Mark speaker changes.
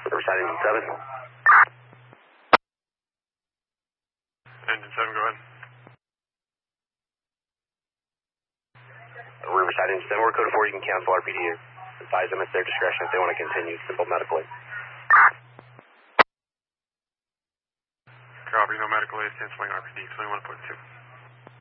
Speaker 1: Riverside Engine 7.
Speaker 2: Engine 7, go ahead.
Speaker 1: Riverside Engine 7, we're code 4, you can cancel RPD here. Advise them at their discretion if they want to continue, simple medically.
Speaker 2: Copy, no medical aid, canceling RPD 21.2.